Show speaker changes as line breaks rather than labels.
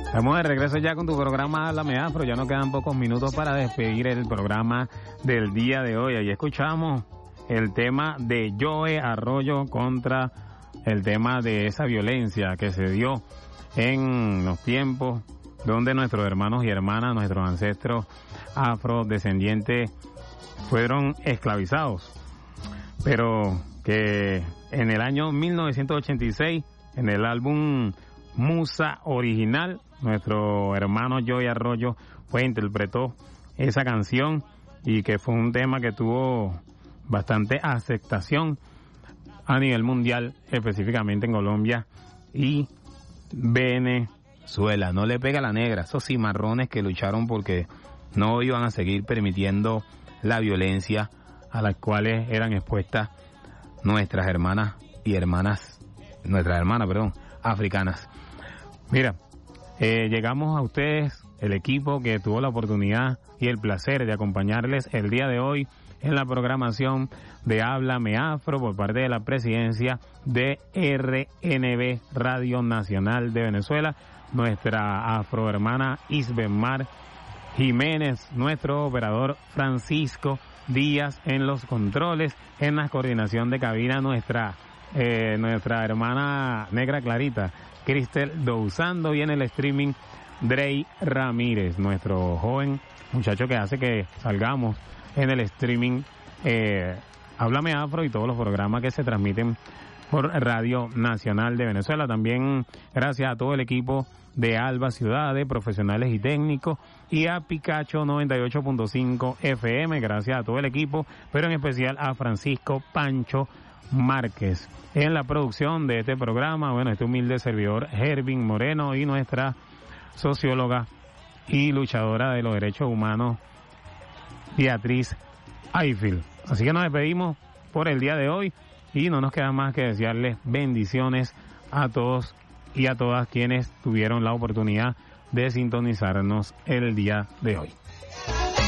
Estamos de regreso ya con tu programa Háblame Afro. Ya nos quedan pocos minutos para despedir el programa del día de hoy. Ahí escuchamos el tema de Joe Arroyo contra el tema de esa violencia que se dio en los tiempos donde nuestros hermanos y hermanas, nuestros ancestros afrodescendientes fueron esclavizados. Pero que en el año 1986, en el álbum Musa Original, nuestro hermano Joe Arroyo interpretó esa canción y que fue un tema que tuvo bastante aceptación a nivel mundial, específicamente en Colombia y Venezuela. No le pega a la negra, esos cimarrones que lucharon porque no iban a seguir permitiendo la violencia a las cuales eran expuestas nuestras hermanas africanas. Mira, llegamos a ustedes, el equipo que tuvo la oportunidad y el placer de acompañarles el día de hoy en la programación de Háblame Afro por parte de la presidencia de RNB Radio Nacional de Venezuela, nuestra afrohermana Isbemar Jiménez, nuestro operador Francisco Díaz en los controles, en la coordinación de cabina nuestra hermana negra clarita Cristel Dousando, y en el streaming Drey Ramírez, nuestro joven muchacho que hace que salgamos en el streaming Háblame Afro y todos los programas que se transmiten por Radio Nacional de Venezuela. También gracias a todo el equipo de Alba Ciudad, de profesionales y técnicos, y a Picacho 98.5 FM, gracias a todo el equipo, pero en especial a Francisco Pancho Márquez en la producción de este programa. Bueno, este humilde servidor Hervin Moreno y nuestra socióloga y luchadora de los derechos humanos Beatriz Ayfield. Así que nos despedimos por el día de hoy y no nos queda más que desearles bendiciones a todos y a todas quienes tuvieron la oportunidad de sintonizarnos el día de hoy.